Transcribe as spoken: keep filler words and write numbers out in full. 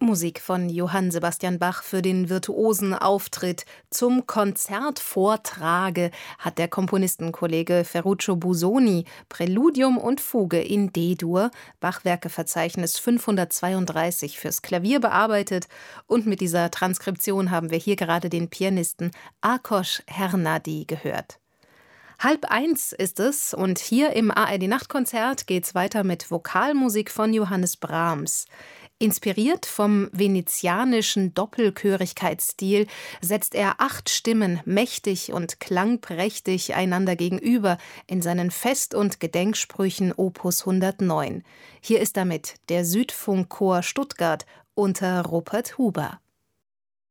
Musik von Johann Sebastian Bach für den virtuosen Auftritt. Zum Konzertvortrage hat der Komponistenkollege Ferruccio Busoni Präludium und Fuge in D-Dur, Bachwerkeverzeichnis fünfhundertzweiunddreißig, fürs Klavier bearbeitet. Und mit dieser Transkription haben wir hier gerade den Pianisten Ákos Hernádi gehört. Halb eins ist es und hier im A R D-Nachtkonzert geht's weiter mit Vokalmusik von Johannes Brahms. Inspiriert vom venezianischen Doppelchörigkeitsstil setzt er acht Stimmen mächtig und klangprächtig einander gegenüber in seinen Fest- und Gedenksprüchen Opus hundertneun. Hier ist damit der Südfunkchor Stuttgart unter Rupert Huber.